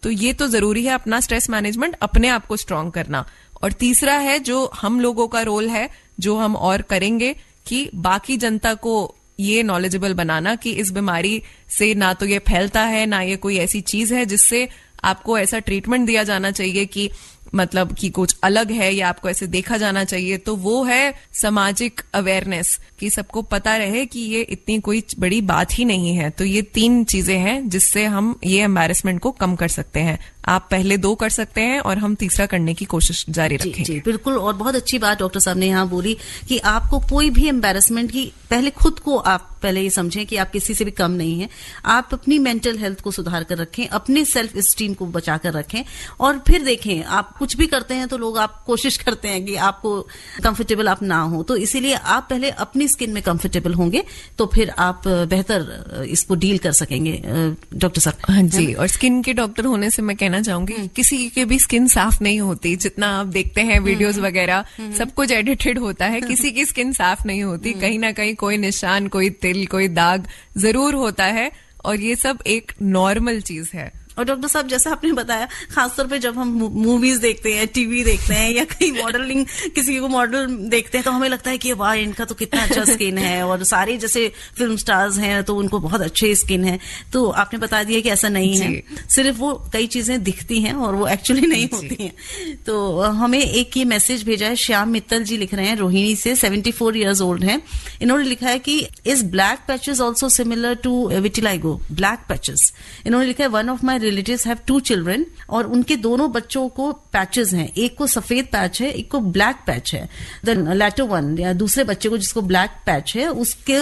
तो ये तो जरूरी है, अपना स्ट्रेस मैनेजमेंट, अपने आप को स्ट्रांग करना। और तीसरा है जो हम लोगों का रोल है, जो हम और करेंगे, कि बाकी जनता को ये नॉलेजेबल बनाना कि इस बीमारी से ना तो ये फैलता है, ना ये कोई ऐसी चीज है जिससे आपको ऐसा ट्रीटमेंट दिया जाना चाहिए कि मतलब कि कुछ अलग है या आपको ऐसे देखा जाना चाहिए। तो वो है सामाजिक अवेयरनेस, कि सबको पता रहे कि ये इतनी कोई बड़ी बात ही नहीं है। तो ये 3 चीजें हैं जिससे हम ये एम्बैरेसमेंट को कम कर सकते हैं। आप पहले 2 कर सकते हैं और हम तीसरा करने की कोशिश जारी रखेंगे। जी, बिल्कुल। और बहुत अच्छी बात डॉक्टर साहब ने यहाँ बोली कि आपको कोई भी एम्बैरेसमेंट की, पहले खुद को आप पहले ये समझें कि आप किसी से भी कम नहीं हैं। आप अपनी मेंटल हेल्थ को सुधार कर रखें, अपने सेल्फ स्टीम को बचा कर रखें, और फिर देखें आप कुछ भी करते हैं तो लोग आप कोशिश करते हैं कि आपको कंफर्टेबल आप ना हो, तो इसीलिए आप पहले अपनी स्किन में कंफर्टेबल होंगे तो फिर आप बेहतर इसको डील कर सकेंगे। डॉक्टर साहब। हाँ जी, और स्किन के डॉक्टर होने से मैं कहना चाहूंगी किसी की भी स्किन साफ नहीं होती। जितना आप देखते हैं वीडियोस वगैरह, सब कुछ एडिटेड होता है, किसी की स्किन साफ नहीं होती। कहीं ना कहीं कोई निशान, कोई तिल, कोई दाग जरूर होता है, और ये सब एक नॉर्मल चीज है। और डॉक्टर साहब जैसा आपने बताया, खासतौर पे जब हम मूवीज देखते हैं, टीवी देखते हैं, या कहीं मॉडलिंग, किसी को मॉडल देखते हैं, तो हमें लगता है कि वाह इनका तो कितना अच्छा स्किन है, और सारे जैसे फिल्म स्टार्स हैं तो उनको बहुत अच्छे स्किन है। तो आपने बता दिया कि ऐसा नहीं है, सिर्फ वो कई चीजें दिखती हैं और वो एक्चुअली नहीं होती हैं। तो हमें एक ये मैसेज भेजा है, श्याम मित्तल जी लिख रहे हैं, रोहिणी से, 74 ईयर्स ओल्ड हैं। इन्होंने लिखा है कि is black patches also similar to vitiligo? Black patches, इन्होंने लिखा है, one of my relatives have 2 children और उनके दोनों बच्चों को पैचेस हैं, एक को सफेद पैच है, एक को ब्लैक पैच है। द लैटर वन, या दूसरे बच्चे को जिसको ब्लैक पैच है, उसके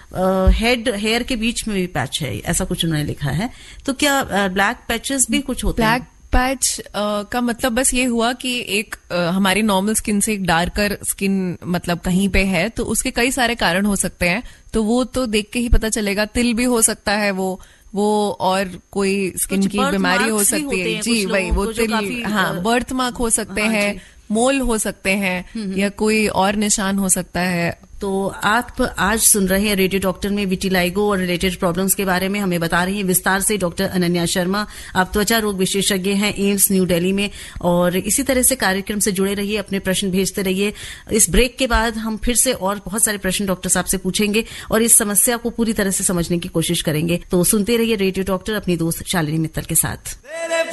हेड हेयर के बीच में भी पैच है, ऐसा कुछ उन्होंने लिखा है। तो क्या ब्लैक पैचेस भी कुछ होते हैं? पैच का मतलब बस ये हुआ कि एक हमारी नॉर्मल स्किन से एक डार्कर स्किन मतलब कहीं पे है, तो उसके कई सारे कारण हो सकते हैं, तो वो तो देख के ही पता चलेगा। तिल भी हो सकता है वो और कोई स्किन की बीमारी हो सकती है। जी वही, वो तिल, हाँ, बर्थ मार्क हो सकते हैं, मोल हो सकते हैं, या कोई और निशान हो सकता है। तो आप आज सुन रहे हैं रेडियो डॉक्टर में विटिलाइगो और रिलेटेड प्रॉब्लम्स के बारे में हमें बता रही हैं विस्तार से डॉक्टर अनन्या शर्मा। आप त्वचा रोग विशेषज्ञ हैं एम्स न्यू दिल्ली में, और इसी तरह से कार्यक्रम से जुड़े रहिए, अपने प्रश्न भेजते रहिए। इस ब्रेक के बाद हम फिर से और बहुत सारे प्रश्न डॉक्टर साहब से पूछेंगे और इस समस्या को पूरी तरह से समझने की कोशिश करेंगे। तो सुनते रहिए रेडियो डॉक्टर अपनी दोस्त शालिनी मित्तल के साथ।